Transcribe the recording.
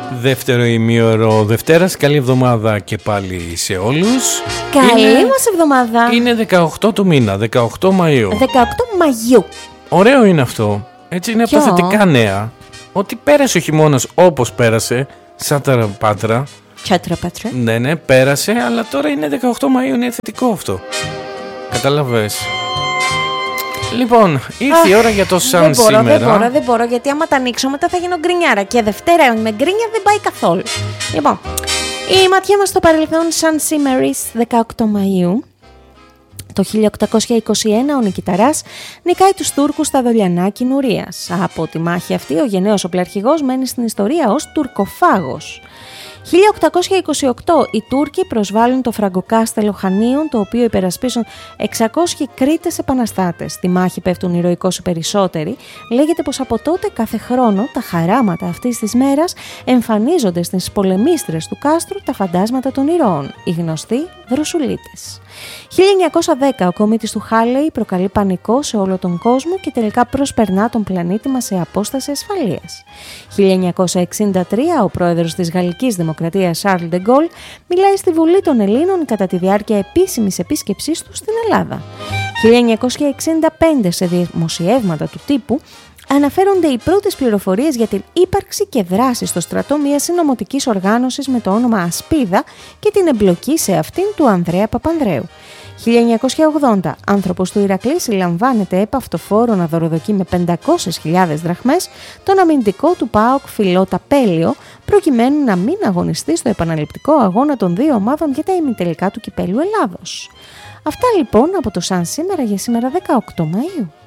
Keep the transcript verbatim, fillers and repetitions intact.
Δεύτερο ημίωρο Δευτέρας. Καλή εβδομάδα και πάλι σε όλους. Καλή είναι, μας εβδομάδα. Είναι δεκαοκτώ του μήνα, δεκαοκτώ Μαΐου. δεκαοκτώ Μαγιού. Ωραίο είναι αυτό. Έτσι είναι από τα θετικά νέα. Ότι πέρασε ο χειμώνας όπως πέρασε. Σάταρα πάτρα. Τσάτρα πάτρα. Ναι, ναι, πέρασε, αλλά τώρα είναι δεκαοκτώ Μαΐου, είναι θετικό αυτό. Καταλαβες. Λοιπόν, ήρθε Αχ, η ώρα για το σαν δεν μπορώ, σήμερα. Δεν μπορώ, δεν μπορώ, γιατί άμα τα ανοίξω μετά θα γίνω γκρινιάρα. Και Δευτέρα με γκρίνια δεν πάει καθόλου. Λοιπόν, η ματιά μας στο παρελθόν σαν σήμερα δεκαοκτώ Μαΐου. Το χίλια οκτακόσια είκοσι ένα ο Νικηταράς νικάει τους Τούρκους στα Δολιανά Κινουρίας. Από τη μάχη αυτή ο γενναίος οπλαρχηγός μένει στην ιστορία ως τουρκοφάγος. χίλια οκτακόσια είκοσι οκτώ οι Τούρκοι προσβάλλουν το φραγκοκάστελο Χανίων, το οποίο υπερασπίζουν εξακόσιοι Κρήτες επαναστάτες. Στη μάχη πέφτουν ηρωικώς οι περισσότεροι. Λέγεται πως από τότε κάθε χρόνο τα χαράματα αυτής της μέρας εμφανίζονται στις πολεμίστρες του κάστρου τα φαντάσματα των ηρώων, οι γνωστοί δροσουλίτες. χίλια εννιακόσια δέκα ο κομίτης του Χάλεϊ προκαλεί πανικό σε όλο τον κόσμο και τελικά προσπερνά τον πλανήτη μας σε απόσταση ασφαλείας. χίλια εννιακόσια εξήντα τρία ο πρόεδρος της Γαλλικής Δημοκρατίας Charles de Gaulle μιλάει στη Βουλή των Ελλήνων κατά τη διάρκεια επίσημης επίσκεψής του στην Ελλάδα. χίλια εννιακόσια εξήντα πέντε σε δημοσιεύματα του τύπου αναφέρονται οι πρώτες πληροφορίες για την ύπαρξη και δράση στο στρατό μιας συνωμοτικής οργάνωσης με το όνομα Ασπίδα και την εμπλοκή σε αυτήν του Ανδρέα Παπανδρέου. χίλια εννιακόσια ογδόντα άνθρωπος του Ηρακλή συλλαμβάνεται επαυτοφόρο να δωροδοκεί με πεντακόσιες χιλιάδες δραχμές τον αμυντικό του ΠΑΟΚ Φιλότα Πέλιο, προκειμένου να μην αγωνιστεί στο επαναληπτικό αγώνα των δύο ομάδων για τα ημιτελικά του Κυπέλλου Ελλάδος. Αυτά λοιπόν από το σαν σήμερα για σήμερα δεκαοκτώ Μαΐου.